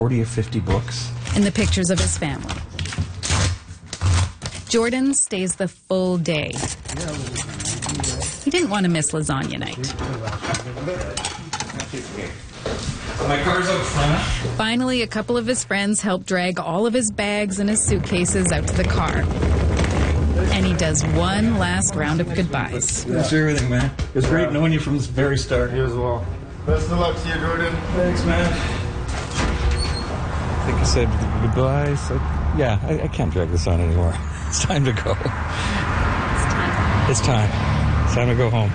40 or 50 books. And the pictures of his family. Jordan stays the full day. He didn't want to miss lasagna night. My car's out front. Finally, a couple of his friends help drag all of his bags and his suitcases out to the car. And he does one last round of goodbyes. Thanks for everything, man. It was great knowing you from the very start. You as well. Best of luck to you, Jordan. Thanks, man. I think I said goodbye. So, yeah, I can't drag this on anymore. It's time to go. It's time. It's time to go home.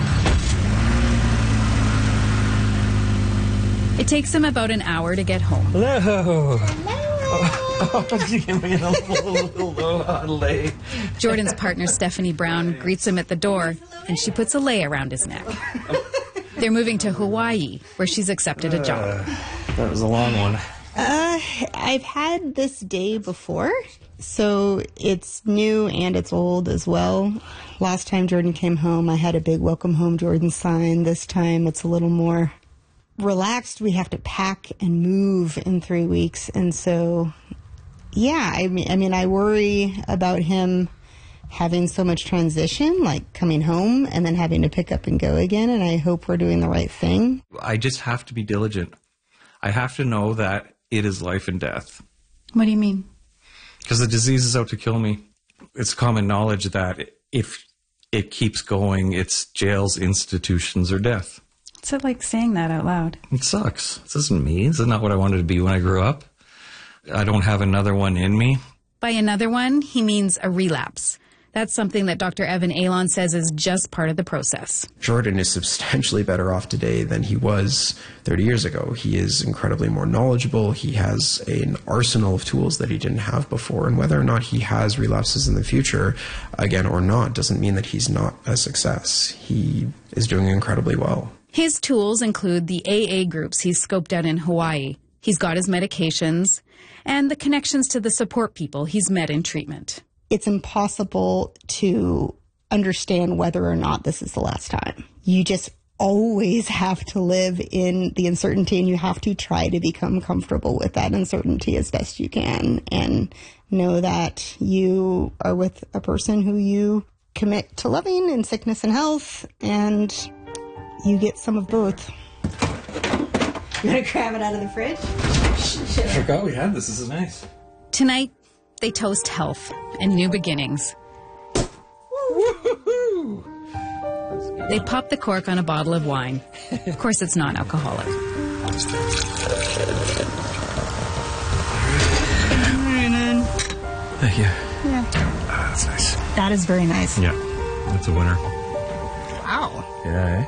It takes him about an hour to get home. Hello. Oh, you give me a little lay. Jordan's partner, Stephanie Brown, greets him at the door, and she puts a lei around his neck. They're moving to Hawaii, where she's accepted a job. That was a long one. I've had this day before, so it's new and it's old as well. Last time Jordan came home, I had a big Welcome Home Jordan sign. This time it's a little more relaxed. We have to pack and move in 3 weeks. And so, yeah, I mean, I worry about him having so much transition, like coming home and then having to pick up and go again. And I hope we're doing the right thing. I just have to be diligent. I have to know that it is life and death. What do you mean? Because the disease is out to kill me. It's common knowledge that if it keeps going, it's jails, institutions, or death. What's it like saying that out loud? It sucks. This isn't me. This is not what I wanted to be when I grew up. I don't have another one in me. By another one, he means a relapse. That's something that Dr. Evan Alon says is just part of the process. Jordan is substantially better off today than he was 30 years ago. He is incredibly more knowledgeable. He has an arsenal of tools that he didn't have before. And whether or not he has relapses in the future, again or not, doesn't mean that he's not a success. He is doing incredibly well. His tools include the AA groups he's scoped out in Hawaii. He's got his medications and the connections to the support people he's met in treatment. It's impossible to understand whether or not this is the last time. You just always have to live in the uncertainty, and you have to try to become comfortable with that uncertainty as best you can and know that you are with a person who you commit to loving in sickness and health, and you get some of both. You want to grab it out of the fridge? I forgot we had this. This is nice. Tonight, they toast health and new beginnings. Woohoo! They pop the cork on a bottle of wine. Of course, it's non-alcoholic. Thank you. Yeah. That's nice. That is very nice. Yeah, that's a winner. Wow. Yeah, eh?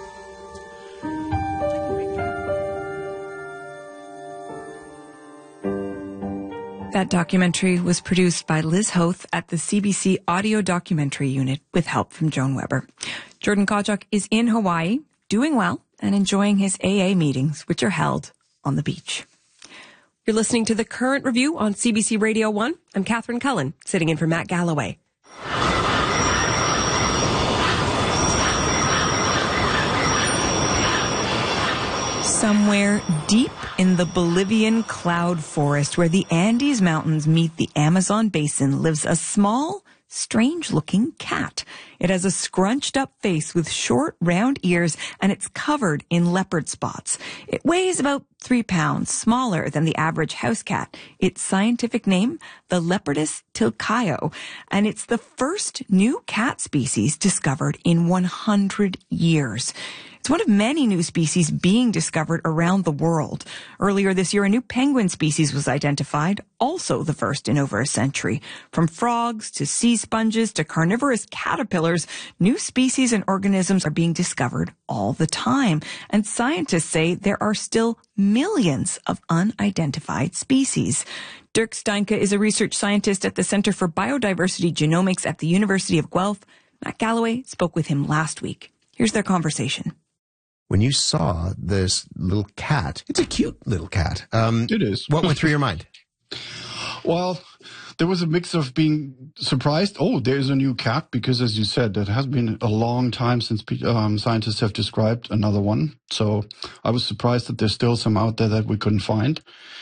That documentary was produced by Liz Hoth at the CBC Audio Documentary Unit with help from Joan Weber. Jordan Kawchuk is in Hawaii, doing well and enjoying his AA meetings, which are held on the beach. You're listening to The Current Review on CBC Radio 1. I'm Catherine Cullen, sitting in for Matt Galloway. Somewhere deep in the Bolivian cloud forest where the Andes Mountains meet the Amazon basin lives a small, strange-looking cat. It has a scrunched-up face with short, round ears, and it's covered in leopard spots. It weighs about 3 pounds, smaller than the average house cat. Its scientific name, the Leopardus tilcaio, and it's the first new cat species discovered in 100 years. It's one of many new species being discovered around the world. Earlier this year, a new penguin species was identified, also the first in over a century. From frogs to sea sponges to carnivorous caterpillars, new species and organisms are being discovered all the time. And scientists say there are still millions of unidentified species. Dirk Steinke is a research scientist at the Center for Biodiversity Genomics at the University of Guelph. Matt Galloway spoke with him last week. Here's their conversation. When you saw this little cat, it's a cute little cat. It is. What went through your mind? Well, there was a mix of being surprised. Oh, there's a new cat, because as you said, it has been a long time since scientists have described another one. So I was surprised that there's still some out there that we couldn't find.